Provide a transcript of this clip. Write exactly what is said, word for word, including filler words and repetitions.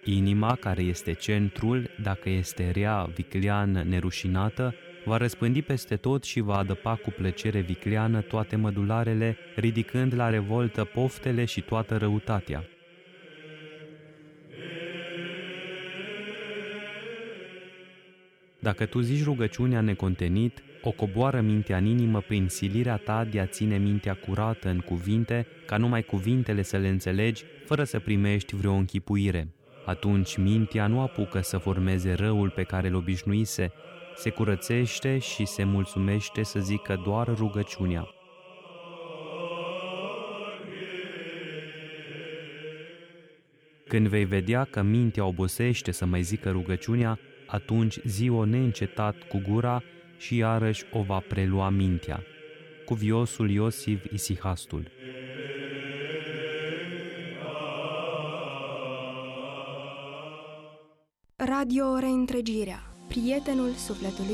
Inima, care este centrul, dacă este rea, vicleană, nerușinată, va răspândi peste tot și va adăpa cu plăcere vicleană toate mădularele, ridicând la revoltă poftele și toată răutatea. Dacă tu zici rugăciunea necontenit, o coboară mintea în inimă prin silirea ta de a ține mintea curată în cuvinte, ca numai cuvintele să le înțelegi, fără să primești vreo închipuire. Atunci mintea nu apucă să formeze răul pe care îl obișnuise, se curățește și se mulțumește să zică doar rugăciunea. Când vei vedea că mintea obosește să mai zică rugăciunea, atunci zi-o neîncetat cu gura și iarăși o va prelua mintea. Cuviosul Iosif Isihastul. Radio Reîntregirea, prietenul sufletului